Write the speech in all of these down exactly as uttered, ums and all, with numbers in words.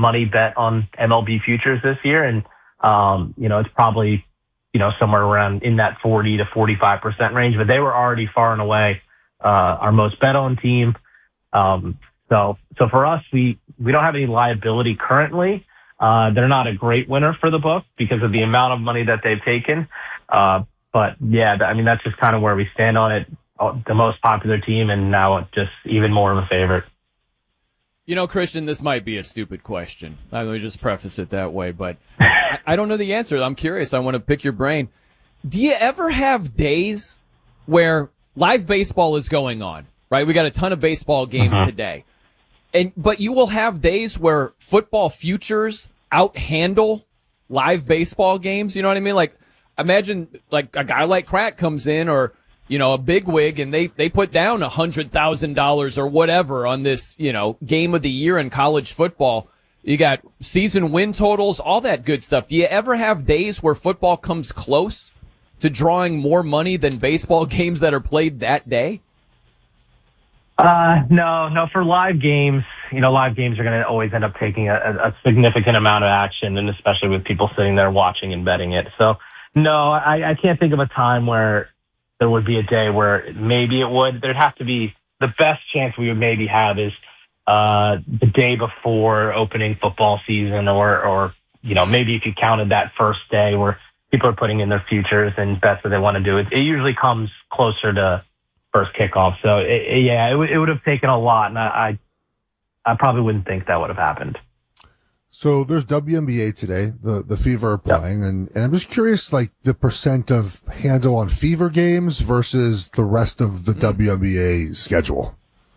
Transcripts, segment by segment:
money bet on M L B futures this year. And, um, you know, it's probably, you know, somewhere around in that forty to forty-five percent range, but they were already far and away, uh, our most bet on team. Um, so, so for us, we, we don't have any liability currently. Uh, they're not a great winner for the book because of the amount of money that they've taken. Uh, but yeah, I mean, that's just kind of where we stand on it. The most popular team, and now just even more of a favorite. You know, Christian, this might be a stupid question. Let me just preface it that way, but I, I don't know the answer. I'm curious. I want to pick your brain. Do you ever have days where live baseball is going on, right? We got a ton of baseball games uh-huh. today. And but you will have days where football futures outhandle live baseball games. You know what I mean? Like, imagine like a guy like Crack comes in, or you know, a big wig, and they, they put down a hundred thousand dollars or whatever on this, you know, game of the year in college football. You got season win totals, all that good stuff. Do you ever have days where football comes close to drawing more money than baseball games that are played that day? Uh, no, no, for live games, you know, live games are going to always end up taking a, a significant amount of action, and especially with people sitting there watching and betting it. So no, I, I can't think of a time where there would be a day where maybe it would. There'd have to be the best chance we would maybe have is uh, the day before opening football season, or, or, you know, maybe if you counted that first day where people are putting in their futures and bets that they want to do. It, it usually comes closer to first kickoff. So it, it, yeah, it, w- it would have taken a lot. And I, I, I probably wouldn't think that would have happened. So there's W N B A today, the, the Fever are playing, yep. and, and I'm just curious, like, the percent of handle on Fever games versus the rest of the mm. W N B A schedule.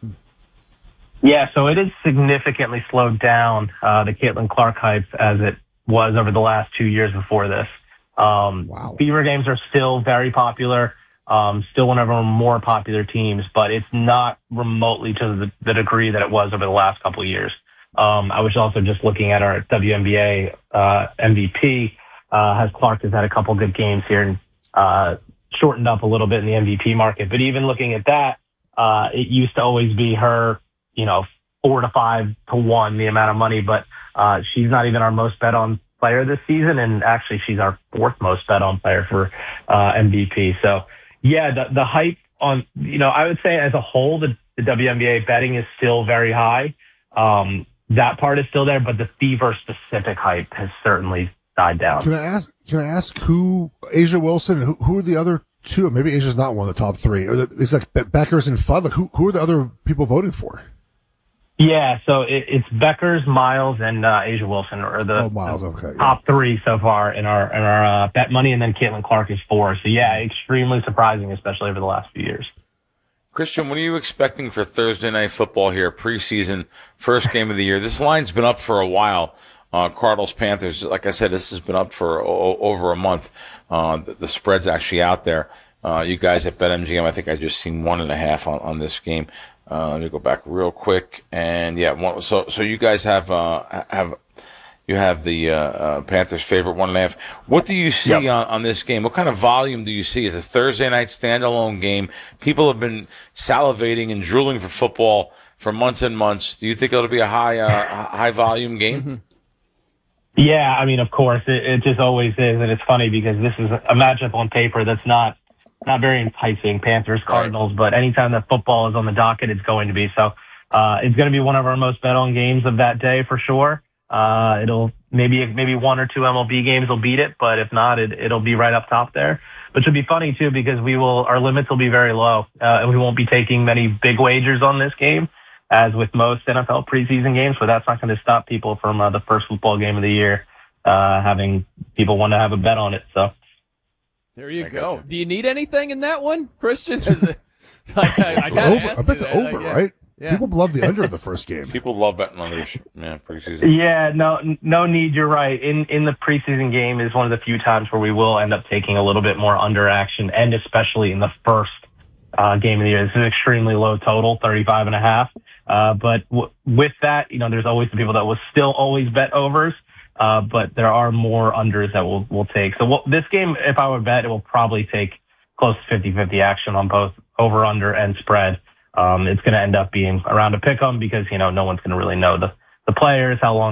Yeah, so it is significantly slowed down, uh, the Caitlin Clark hype as it was over the last two years before this. Um, wow. Fever games are still very popular, um, still one of our more popular teams, but it's not remotely to the, the degree that it was over the last couple of years. Um, I was also just looking at our W N B A uh, M V P. Uh, has Clark has had a couple good games here and uh, shortened up a little bit in the M V P market. But even looking at that, uh, it used to always be her, you know, four to five to one the amount of money. But uh, she's not even our most bet on player this season, and actually she's our fourth most bet on player for uh, M V P. So yeah, the the hype on, you know, I would say as a whole the, the W N B A betting is still very high. Um, That part is still there, but the Fever specific hype has certainly died down. Can I ask? Can I ask who A'ja Wilson? Who, who are the other two? Maybe Asia's not one of the top three. Or the, it's like Beckers and Fudd. Like who? Who are the other people voting for? Yeah, so it, it's Beckers, Miles, and uh, A'ja Wilson are the, oh, Miles, okay, the top yeah. three so far in our in our uh, bet money, and then Caitlin Clark is four. So yeah, extremely surprising, especially over the last few years. Christian, what are you expecting for Thursday Night Football here, preseason, first game of the year? This line's been up for a while. Uh, Cardinals, Panthers, like I said, this has been up for o- over a month. Uh, the, the spread's actually out there. Uh, you guys at BetMGM, I think I just seen one and a half on, on this game. Uh, let me go back real quick. And yeah, one, so so you guys have uh, have you have the uh, uh, Panthers' favorite one and a half. What do you see yep. on, on this game? What kind of volume do you see? It's a Thursday night standalone game. People have been salivating and drooling for football for months and months. Do you think it'll be a high uh, high volume game? Mm-hmm. Yeah, I mean, of course, it, it just always is, and it's funny because this is a matchup on paper that's not not very enticing, Panthers, Cardinals, right. But anytime that football is on the docket, it's going to be. So uh, it's going to be one of our most bet-on games of that day for sure. Uh, it'll maybe maybe one or two M L B games will beat it, but if not, it, it'll be right up top there. Which will be funny too because we will our limits will be very low, uh, and we won't be taking many big wagers on this game, as with most N F L preseason games. But that's not going to stop people from uh, the first football game of the year uh, having people want to have a bet on it. So there you I go. You. Do you need anything in that one, Christian? Is it, like, I, I, over, I bet the that, over, like, yeah. right? Yeah. People love the under in the first game. People love betting on these, yeah, preseason. Yeah, no, no need. You're right. In in the preseason game is one of the few times where we will end up taking a little bit more under action, and especially in the first uh, game of the year. This is an extremely low total, thirty-five and a half. Uh, but w- with that, you know, there's always the people that will still always bet overs, uh, but there are more unders that we'll we'll take. So what, this game, if I would bet, it will probably take close to fifty-fifty action on both over under and spread. Um, it's going to end up being around a pick 'em because, you know, no one's going to really know the, the players, how long